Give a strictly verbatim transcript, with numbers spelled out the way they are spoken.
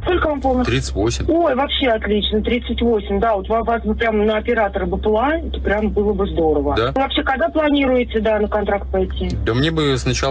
Сколько вам полностью? тридцать восемь. Ой, вообще отлично, тридцать восемь, да, вот вас бы прямо на оператора БПЛА, это прям было бы здорово. Да. Вы вообще когда планируете, да, на контракт пойти? Да мне бы сначала